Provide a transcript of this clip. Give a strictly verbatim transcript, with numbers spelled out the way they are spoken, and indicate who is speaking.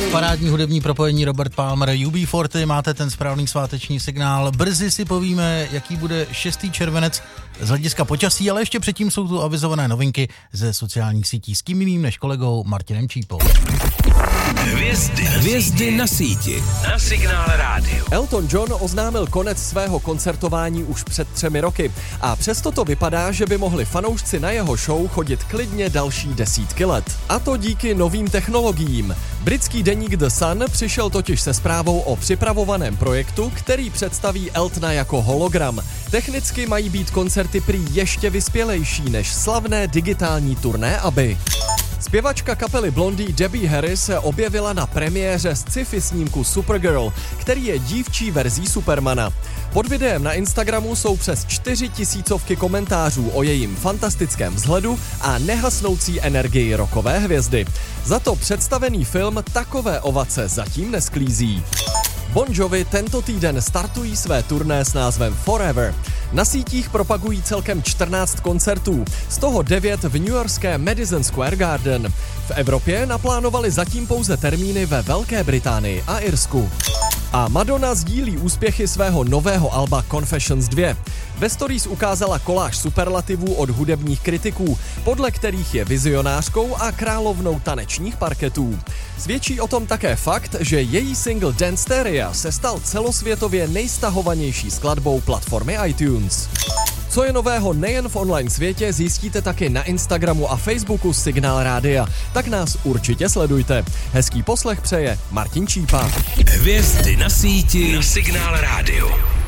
Speaker 1: Parádní hudební propojení Robert Palmer, U B čtyřicet, máte ten správný sváteční signál. Brzy si povíme, jaký bude šestý červenec z hlediska počasí, ale ještě předtím jsou tu avizované novinky ze sociálních sítí s kým jiným než kolegou Martinem Čípou.
Speaker 2: Hvězdy, hvězdy na síti. Na Signále rádio.
Speaker 3: Elton John oznámil konec svého koncertování už před třemi roky a přesto to vypadá, že by mohli fanoušci na jeho show chodit klidně další desítky let. A to díky novým technologiím. Britský deník The Sun přišel totiž se zprávou o připravovaném projektu, který představí Eltona jako hologram. Technicky mají být koncerty prý ještě vyspělejší než slavné digitální turné Abby. Zpěvačka kapely Blondie Debbie Harry se objevila na premiéře sci-fi snímku Supergirl, který je dívčí verzí Supermana. Pod videem na Instagramu jsou přes čtyři tisícovky komentářů o jejím fantastickém vzhledu a nehasnoucí energii rockové hvězdy. Za to představený film takové ovace zatím nesklízí. Bon Jovi tento týden startují své turné s názvem Forever. Na sítích propagují celkem čtrnáct koncertů, z toho devět v newyorském Madison Square Garden. V Evropě naplánovali zatím pouze termíny ve Velké Británii a Irsku. A Madonna sdílí úspěchy svého nového alba Confessions dva. Ve stories ukázala koláž superlativů od hudebních kritiků, podle kterých je vizionářkou a královnou tanečních parketů. Svědčí o tom také fakt, že její single Danceteria se stal celosvětově nejstahovanější skladbou platformy iTunes. Co je nového nejen v online světě, zjistíte taky na Instagramu a Facebooku Signál rádia. Tak nás určitě sledujte. Hezký poslech přeje Martin Čípa.
Speaker 2: Hvězdy na síti na Signál rádio.